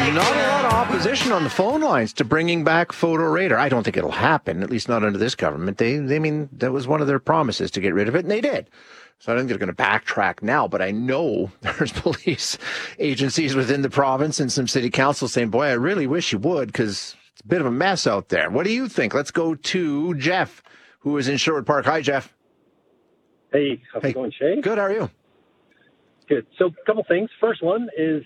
Not a lot of opposition on the phone lines to bringing back photo radar. I don't think it'll happen, at least not under this government. They mean that was one of their promises to get rid of it, and they did. So I don't think they're going to backtrack now, but I know there's police agencies within the province and some city councils saying, boy, I really wish you would, because it's a bit of a mess out there. What do you think? Let's go to Jeff, who is in Sherwood Park. Hi, Jeff. Hey, how's it going, Shay? Good, how are you? Good. So a couple things. First one is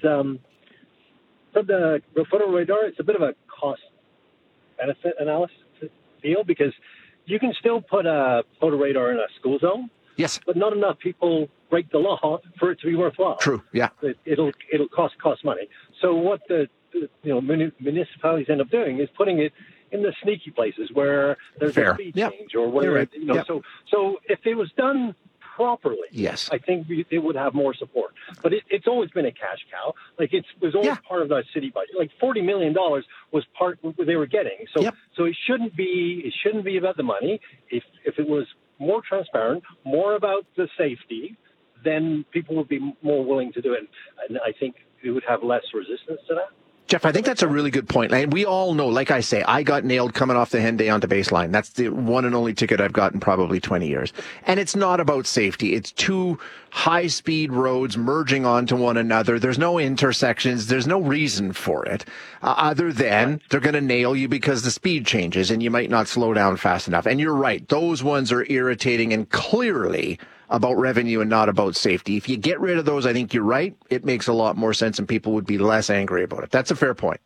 the photo radar, it's a bit of a cost-benefit analysis deal, because you can still put a photo radar in a school zone. Yes. But not enough people break the law for it to be worthwhile. True, yeah. It'll cost money. So what the municipalities end up doing is putting it in the sneaky places where there's a speed change or whatever. Right. So if it was done properly, yes, I think it would have more support. But it's always been a cash cow. Like it was always part of the city budget. Like $40 million was part they were getting. So it shouldn't be about the money. If it was more transparent, more about the safety, then people would be more willing to do it. And I think it would have less resistance to that. Jeff, I think that's a really good point. And we all know, like I say, I got nailed coming off the Henday onto Baseline. That's the one and only ticket I've gotten probably 20 years. And it's not about safety. It's two high-speed roads merging onto one another. There's no intersections. There's no reason for it other than they're going to nail you because the speed changes and you might not slow down fast enough. And you're right. Those ones are irritating and clearly about revenue and not about safety. If you get rid of those, I think you're right. It makes a lot more sense and people would be less angry about it. That's a fair point.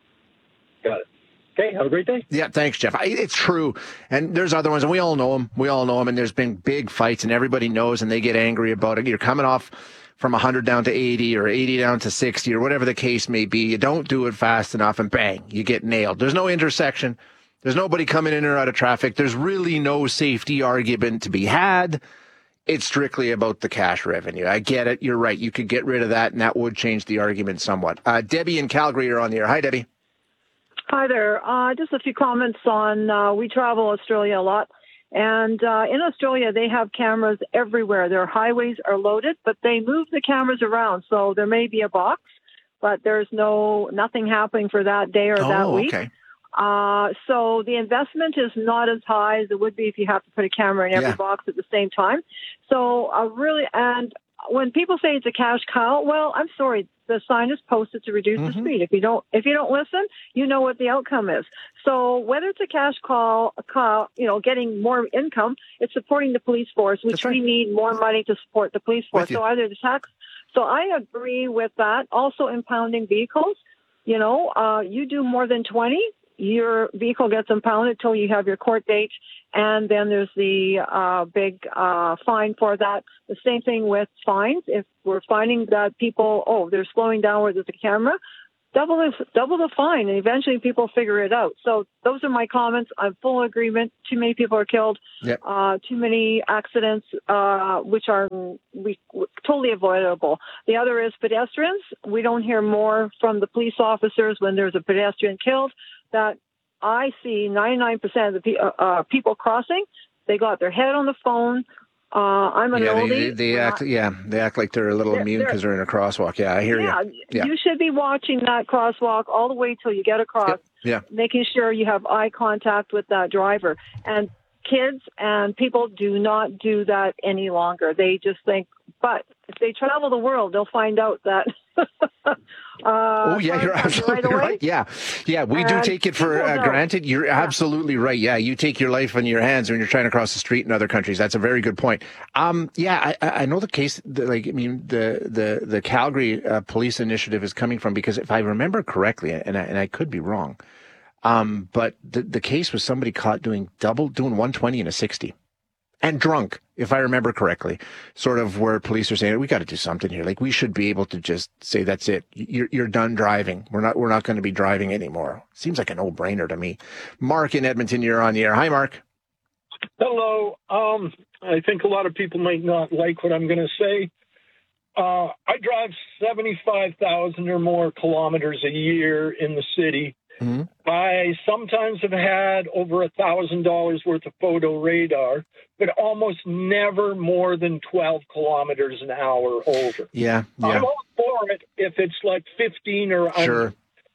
Got it. Okay, have a great day. Yeah, thanks, Jeff. It's true. And there's other ones, and we all know them. And there's been big fights, and everybody knows, and they get angry about it. You're coming off from 100 down to 80 or 80 down to 60 or whatever the case may be. You don't do it fast enough, and bang, you get nailed. There's no intersection. There's nobody coming in or out of traffic. There's really no safety argument to be had. It's strictly about the cash revenue. I get it. You're right. You could get rid of that, and that would change the argument somewhat. Debbie in Calgary are on the air. Hi, Debbie. Hi there. Just a few comments on, we travel Australia a lot. And in Australia, they have cameras everywhere. Their highways are loaded, but they move the cameras around. So there may be a box, but there's nothing happening for that day or that week. Okay. So the investment is not as high as it would be if you have to put a camera in every box at the same time. So and when people say it's a cash cow, well, I'm sorry, the sign is posted to reduce the speed. If you don't listen, you know what the outcome is. So whether it's a cash cow, getting more income, it's supporting the police force, which we need more money to support the police force. So either the tax. So I agree with that. Also impounding vehicles. You do more than 20. Your vehicle gets impounded till you have your court date, and then there's the big fine for that. The same thing with fines. If we're finding that people, they're slowing down where there's a camera, double the fine, and eventually people figure it out. So those are my comments. I'm full agreement. Too many people are killed. Yep. Too many accidents, which are totally avoidable. The other is pedestrians. We don't hear more from the police officers when there's a pedestrian killed. That I see 99% of the people crossing, they got their head on the phone. I'm an oldie. They act like they're a little immune because they're in a crosswalk. Yeah, I hear you. Yeah. You should be watching that crosswalk all the way till you get across, making sure you have eye contact with that driver. And kids and people do not do that any longer. They just think, but if they travel the world, they'll find out that. You're absolutely right. Yeah, we do take it for granted. You're absolutely right. Yeah, you take your life in your hands when you're trying to cross the street in other countries. That's a very good point. I know the case. The Calgary police initiative is coming from, because if I remember correctly, and I could be wrong, but the case was somebody caught doing 120 and a 60. And drunk, if I remember correctly, sort of where police are saying, we got to do something here. Like, we should be able to just say, that's it. You're done driving. We're not going to be driving anymore. Seems like a no-brainer to me. Mark in Edmonton, you're on the air. Hi, Mark. Hello. I think a lot of people might not like what I'm going to say. I drive 75,000 or more kilometers a year in the city. Mm-hmm. I sometimes have had over $1,000 worth of photo radar, but almost never more than 12 kilometers an hour over. Yeah. I'm all for it if it's like 15 or under. Sure.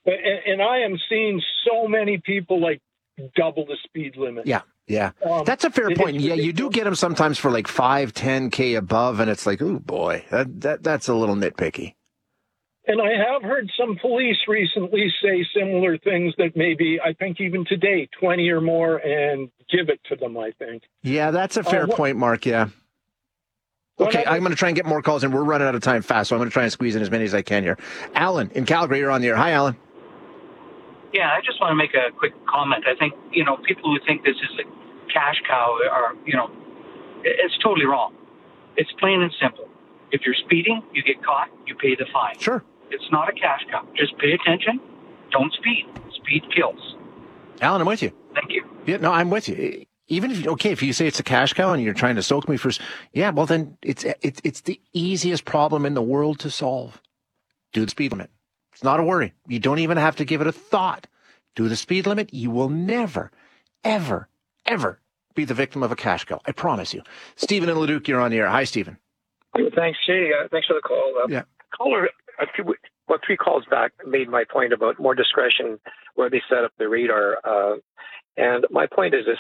And I am seeing so many people like double the speed limit. Yeah. That's a fair point. Yeah, you do get them sometimes for like 5, 10K above, and it's like, oh boy, that's a little nitpicky. And I have heard some police recently say similar things that maybe, I think even today, 20 or more, and give it to them, I think. Yeah, that's a fair point, Mark, yeah. Okay, I'm going to try and get more calls, and we're running out of time fast, so I'm going to try and squeeze in as many as I can here. Alan in Calgary, you're on the air. Hi, Alan. Yeah, I just want to make a quick comment. I think, people who think this is a cash cow are, it's totally wrong. It's plain and simple. If you're speeding, you get caught, you pay the fine. Sure. It's not a cash cow. Just pay attention. Don't speed. Speed kills. Alan, I'm with you. Thank you. Yeah, no, I'm with you. Even if you say it's a cash cow and you're trying to soak me first, yeah, well then it's the easiest problem in the world to solve. Do the speed limit. It's not a worry. You don't even have to give it a thought. Do the speed limit. You will never, ever, ever be the victim of a cash cow. I promise you. Stephen in Leduc, you're on the air. Hi, Stephen. Thanks, Jay. Thanks for the call. Caller, 3 calls back made my point about more discretion where they set up the radar. And my point is this: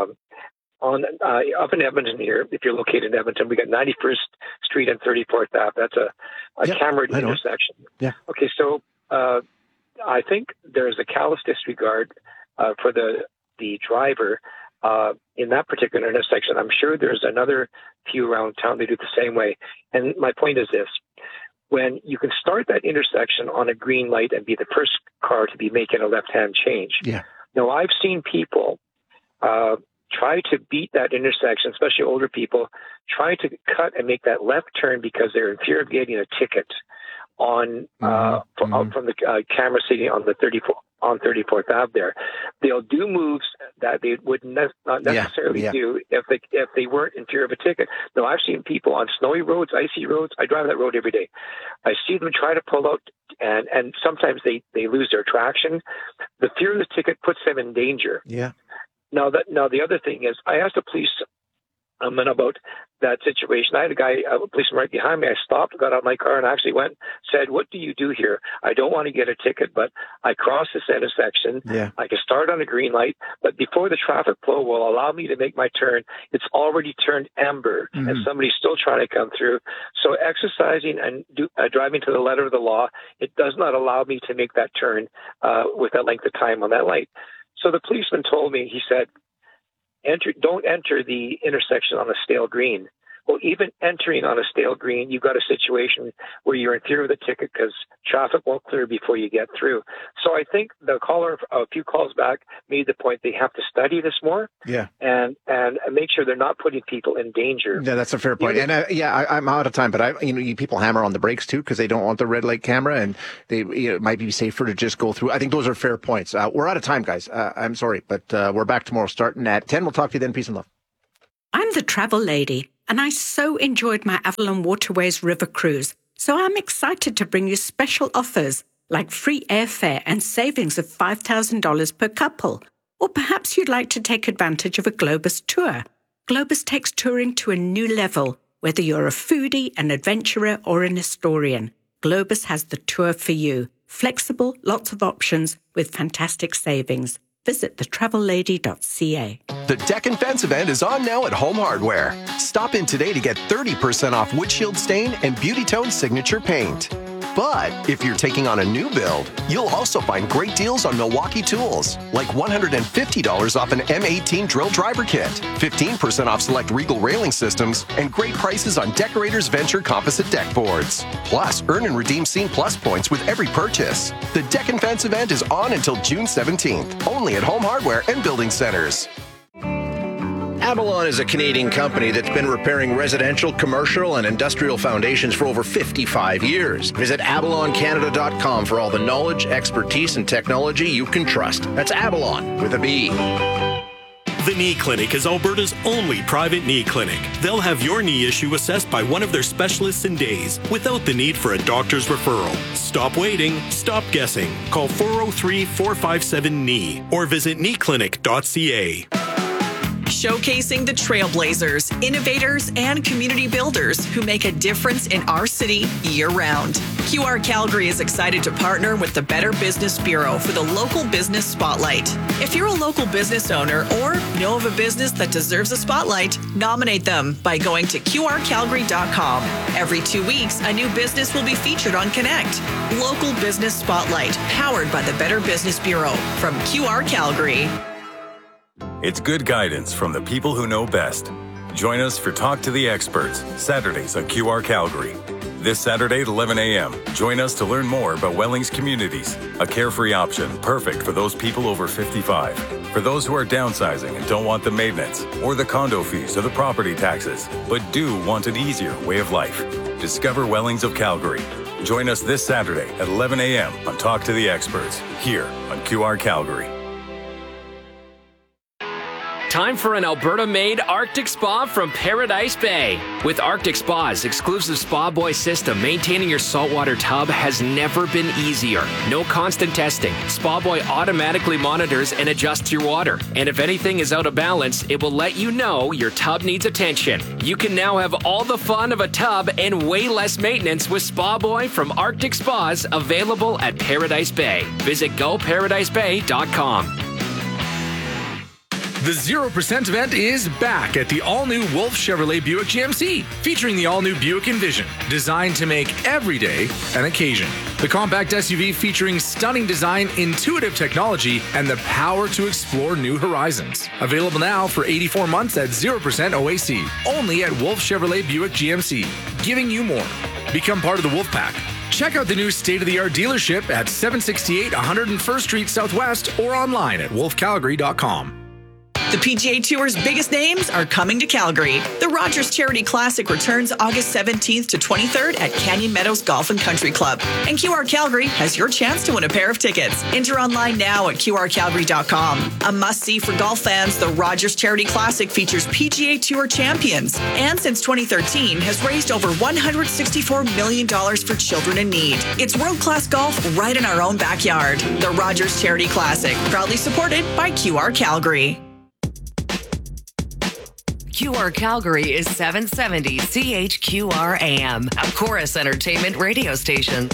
up in Edmonton here, if you're located in Edmonton, we got 91st Street and 34th Ave. That's a cambered intersection. Yeah. Okay, so I think there's a callous disregard for the driver in that particular intersection. I'm sure there's another few around town that do the same way. And my point is this: when you can start that intersection on a green light and be the first car to be making a left-hand change. Yeah. Now, I've seen people try to beat that intersection, especially older people, try to cut and make that left turn because they're in fear of getting a ticket from the camera sitting on the 34th Ave there. They'll do moves that they would not necessarily do if they weren't in fear of a ticket. No, I've seen people on snowy roads, icy roads. I drive that road every day. I see them try to pull out, and sometimes they lose their traction. The fear of the ticket puts them in danger. Yeah. Now the other thing is, I asked the police about that situation. I had a policeman right behind me. I stopped, got out of my car, and actually said, "What do you do here? I don't want to get a ticket, but I cross this intersection. Yeah. I can start on a green light, but before the traffic flow will allow me to make my turn, it's already turned amber, and somebody's still trying to come through. So exercising and driving to the letter of the law, it does not allow me to make that turn with that length of time on that light." So the policeman told me, he said, don't enter the intersection on a stale green. Well, even entering on a stale green, you've got a situation where you're in fear of the ticket because traffic won't clear before you get through. So I think the caller a few calls back made the point they have to study this more, and make sure they're not putting people in danger. Yeah, that's a fair point. And I'm out of time, but people hammer on the brakes too because they don't want the red light camera, and it might be safer to just go through. I think those are fair points. We're out of time, guys. I'm sorry, but we're back tomorrow starting at 10. We'll talk to you then. Peace and love. I'm the travel lady, and I so enjoyed my Avalon Waterways River cruise. So I'm excited to bring you special offers like free airfare and savings of $5,000 per couple. Or perhaps you'd like to take advantage of a Globus tour. Globus takes touring to a new level, whether you're a foodie, an adventurer, or an historian. Globus has the tour for you. Flexible, lots of options with fantastic savings. Visit thetravellady.ca. The Deck and Fence event is on now at Home Hardware. Stop in today to get 30% off Windshield Stain and Beauty Tone Signature Paint. But if you're taking on a new build, you'll also find great deals on Milwaukee tools, like $150 off an M18 drill driver kit, 15% off select Regal railing systems, and great prices on Decorators Venture composite deck boards. Plus, earn and redeem Scene Plus points with every purchase. The Deck and Fence event is on until June 17th, only at Home Hardware and Building Centers. Avalon is a Canadian company that's been repairing residential, commercial, and industrial foundations for over 55 years. Visit avaloncanada.com for all the knowledge, expertise, and technology you can trust. That's Avalon with a B. The Knee Clinic is Alberta's only private knee clinic. They'll have your knee issue assessed by one of their specialists in days without the need for a doctor's referral. Stop waiting. Stop guessing. Call 403-457-KNEE or visit kneeclinic.ca. Showcasing the trailblazers, innovators, and community builders who make a difference in our city year-round. QR Calgary is excited to partner with the Better Business Bureau for the Local Business Spotlight. If you're a local business owner or know of a business that deserves a spotlight, nominate them by going to qrcalgary.com. Every 2 weeks, a new business will be featured on Connect. Local Business Spotlight, powered by the Better Business Bureau from QR Calgary. It's good guidance from the people who know best. Join us for Talk to the Experts, Saturdays on QR Calgary. This Saturday at 11 a.m., join us to learn more about Wellings Communities, a carefree option perfect for those people over 55. For those who are downsizing and don't want the maintenance, or the condo fees or the property taxes, but do want an easier way of life. Discover Wellings of Calgary. Join us this Saturday at 11 a.m. on Talk to the Experts, here on QR Calgary. Time for an Alberta-made Arctic Spa from Paradise Bay. With Arctic Spa's exclusive Spa Boy system, maintaining your saltwater tub has never been easier. No constant testing. Spa Boy automatically monitors and adjusts your water. And if anything is out of balance, it will let you know your tub needs attention. You can now have all the fun of a tub and way less maintenance with Spa Boy from Arctic Spas, available at Paradise Bay. Visit goparadisebay.com. The 0% event is back at the all-new Wolf Chevrolet Buick GMC, featuring the all-new Buick Envision, designed to make every day an occasion. The compact SUV featuring stunning design, intuitive technology, and the power to explore new horizons. Available now for 84 months at 0% OAC, only at Wolf Chevrolet Buick GMC, giving you more. Become part of the Wolf Pack. Check out the new state-of-the-art dealership at 768 101st Street Southwest or online at wolfcalgary.com. The PGA Tour's biggest names are coming to Calgary. The Rogers Charity Classic returns August 17th to 23rd at Canyon Meadows Golf and Country Club. And QR Calgary has your chance to win a pair of tickets. Enter online now at qrcalgary.com. A must-see for golf fans, the Rogers Charity Classic features PGA Tour champions. And since 2013, has raised over $164 million for children in need. It's world-class golf right in our own backyard. The Rogers Charity Classic, proudly supported by QR Calgary. QR Calgary is 770 CHQR AM, a Chorus Entertainment radio station.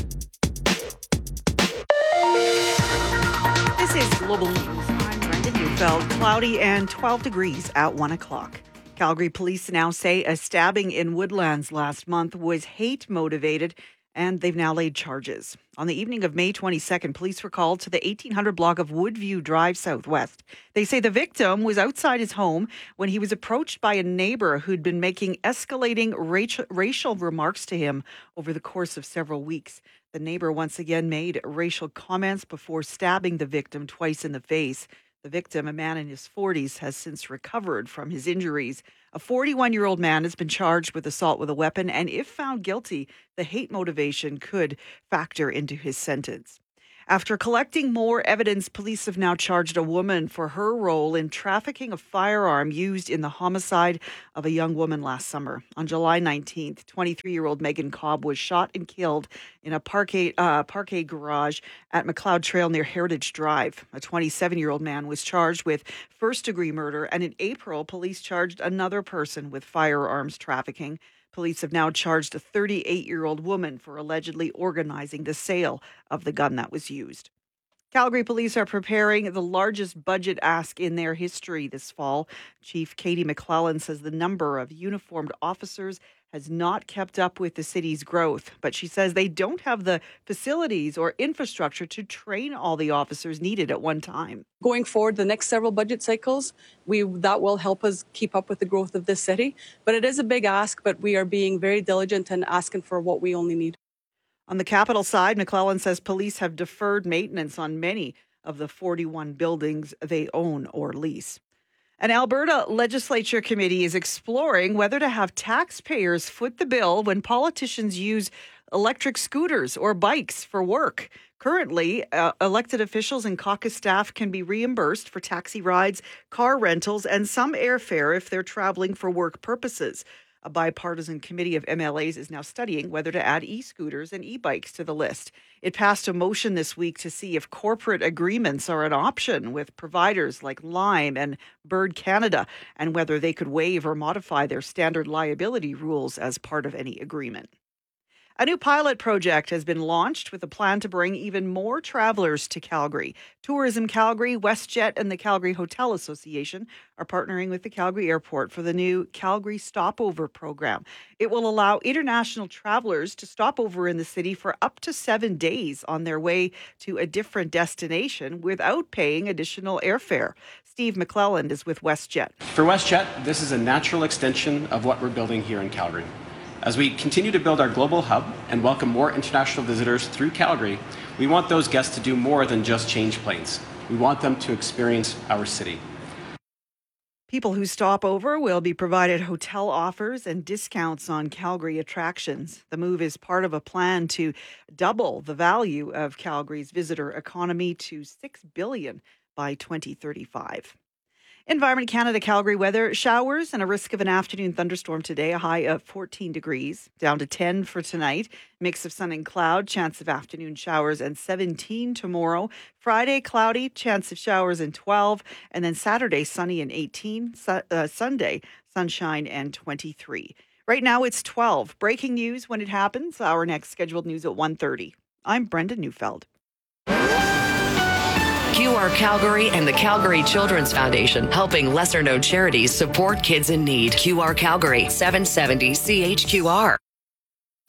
This is Global News. I'm Brenda Neufeld. Cloudy and 12 degrees at 1 o'clock. Calgary police now say a stabbing in Woodlands last month was hate-motivated, and they've now laid charges. On the evening of May 22nd, police were called to the 1800 block of Woodview Drive Southwest. They say the victim was outside his home when he was approached by a neighbor who'd been making escalating racial remarks to him over the course of several weeks. The neighbor once again made racial comments before stabbing the victim twice in the face. The victim, a man in his 40s, has since recovered from his injuries. A 41-year-old man has been charged with assault with a weapon, and if found guilty, the hate motivation could factor into his sentence. After collecting more evidence, police have now charged a woman for her role in trafficking a firearm used in the homicide of a young woman last summer. On July 19th, 23-year-old Megan Cobb was shot and killed in a parkade garage at McLeod Trail near Heritage Drive. A 27-year-old man was charged with first-degree murder, and in April, police charged another person with firearms trafficking. Police have now charged a 38-year-old woman for allegedly organizing the sale of the gun that was used. Calgary police are preparing the largest budget ask in their history this fall. Chief Katie McClellan says the number of uniformed officers has not kept up with the city's growth, but she says they don't have the facilities or infrastructure to train all the officers needed at one time. Going forward, the next several budget cycles, that will help us keep up with the growth of this city. But it is a big ask, but we are being very diligent and asking for what we only need. On the capital side, McClellan says police have deferred maintenance on many of the 41 buildings they own or lease. An Alberta legislature committee is exploring whether to have taxpayers foot the bill when politicians use electric scooters or bikes for work. Currently, elected officials and caucus staff can be reimbursed for taxi rides, car rentals, and some airfare if they're traveling for work purposes. A bipartisan committee of MLAs is now studying whether to add e-scooters and e-bikes to the list. It passed a motion this week to see if corporate agreements are an option with providers like Lime and Bird Canada, and whether they could waive or modify their standard liability rules as part of any agreement. A new pilot project has been launched with a plan to bring even more travelers to Calgary. Tourism Calgary, WestJet, and the Calgary Hotel Association are partnering with the Calgary Airport for the new Calgary Stopover program. It will allow international travelers to stop over in the city for up to 7 days on their way to a different destination without paying additional airfare. Steve McClelland is with WestJet. For WestJet, this is a natural extension of what we're building here in Calgary. As we continue to build our global hub and welcome more international visitors through Calgary, we want those guests to do more than just change planes. We want them to experience our city. People who stop over will be provided hotel offers and discounts on Calgary attractions. The move is part of a plan to double the value of Calgary's visitor economy to $6 billion by 2035. Environment Canada Calgary weather, showers and a risk of an afternoon thunderstorm today, a high of 14 degrees, down to 10 for tonight. Mix of sun and cloud, chance of afternoon showers, and 17 tomorrow. Friday, cloudy, chance of showers and 12. And then Saturday, sunny and 18. Sunday, sunshine and 23. Right now, it's 12. Breaking news when it happens. Our next scheduled news at 1:30. I'm Brenda Neufeld. QR Calgary and the Calgary Children's Foundation, helping lesser-known charities support kids in need. QR Calgary, 770 CHQR.